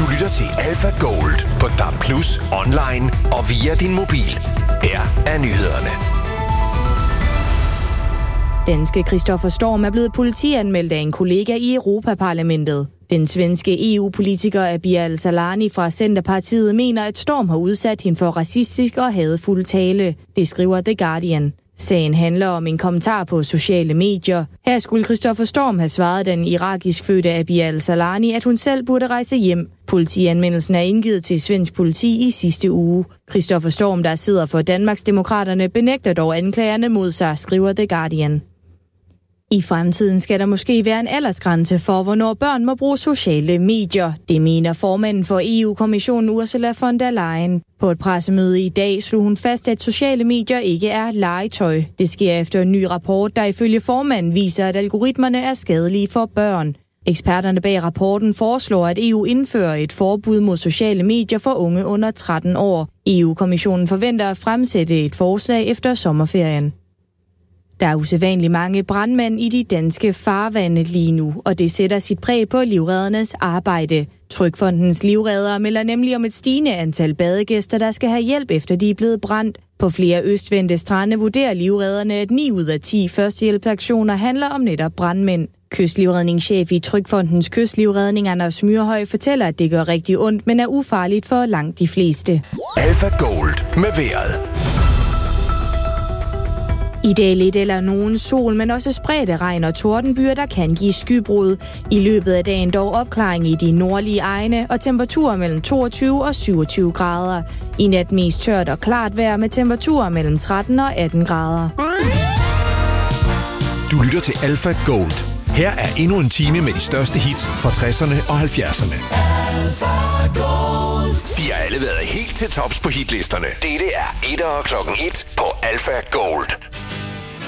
lytter til Alpha Gold på DAB+, online og via din mobil. Her er nyhederne. Danske Christoffer Storm er blevet politianmeldt af en kollega i Europaparlamentet. Den svenske EU-politiker Abir Al-Sahlani fra Centerpartiet mener, at Storm har udsat hende for racistisk og hadefuld tale. Det skriver The Guardian. Sagen handler om en kommentar på sociale medier. Her skulle Christoffer Storm have svaret den irakisk fødte Abir Al-Sahlani, at hun selv burde rejse hjem. Politianmeldelsen er indgivet til svensk politi i sidste uge. Christoffer Storm, der sidder for Danmarksdemokraterne, benægter dog anklagerne mod sig, skriver The Guardian. I fremtiden skal der måske være en aldersgrænse for, hvornår børn må bruge sociale medier. Det mener formanden for EU-kommissionen Ursula von der Leyen. På et pressemøde i dag slog hun fast, at sociale medier ikke er legetøj. Det sker efter en ny rapport, der ifølge formanden viser, at algoritmerne er skadelige for børn. Eksperterne bag rapporten foreslår, at EU indfører et forbud mod sociale medier for unge under 13 år. EU-kommissionen forventer at fremsætte et forslag efter sommerferien. Der er usædvanligt mange brandmænd i de danske farvande lige nu, og det sætter sit præg på livreddernes arbejde. Trygfondens livreddere melder nemlig om et stigende antal badegæster, der skal have hjælp efter de er blevet brændt. På flere østvendte strande vurderer livredderne, at 9 ud af 10 førstehjælpsaktioner handler om netop brandmænd. Kystlivredningschef i Trygfondens Kystlivredning, Anders Myrhøj, fortæller, at det gør rigtig ondt, men er ufarligt for langt de fleste. Alpha Gold med vejret. I dag lidt eller nogen sol, men også spredte regn og tordenbyer, der kan give skybrud. I løbet af dagen dog opklaring i de nordlige egne og temperaturer mellem 22 og 27 grader. I nat mest tørt og klart vejr med temperaturer mellem 13 og 18 grader. Du lytter til Alpha Gold. Her er endnu en time med de største hits fra 60'erne og 70'erne. Alpha Gold. De har alle været helt til tops på hitlisterne. Dette er 1 og klokken 1 på Alpha Gold.